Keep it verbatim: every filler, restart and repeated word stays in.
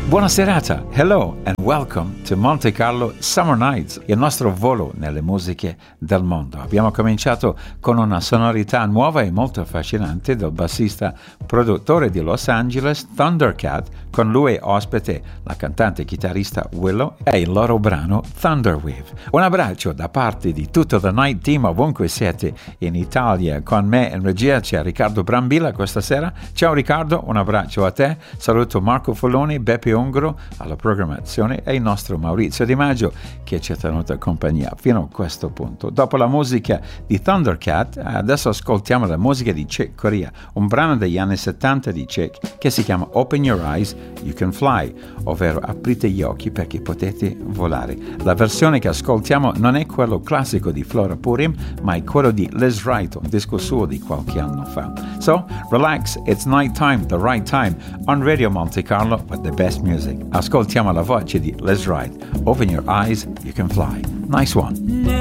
Buona serata, hello and welcome to Monte Carlo Summer Nights, il nostro volo nelle musiche del mondo. Abbiamo cominciato con una sonorità nuova e molto affascinante del bassista produttore di Los Angeles, Thundercat, con lui ospite la cantante e chitarrista Willow e il loro brano Thunderwave. Un abbraccio da parte di tutto The Night Team ovunque siete in Italia. Con me in regia c'è Riccardo Brambilla questa sera. Ciao Riccardo, un abbraccio a te. Saluto Marco Folloni, Beppe Ungaro alla programmazione e il nostro Maurizio Di Maggio che ci ha tenuto compagnia fino a questo punto. Dopo la musica di Thundercat, adesso ascoltiamo la musica di Chick Corea, un brano degli anni settanta di Chick che si chiama Open Your Eyes, You Can Fly, ovvero aprite gli occhi perché potete volare. La versione che ascoltiamo non è quello classico di Flora Purim, ma è quello di Les Wright, un disco suo di qualche anno fa. So, relax, it's night time, the right time, on Radio Monte Carlo with the best music. Ascoltiamo la voce di Les Wright. Open your eyes, you can fly. Nice one.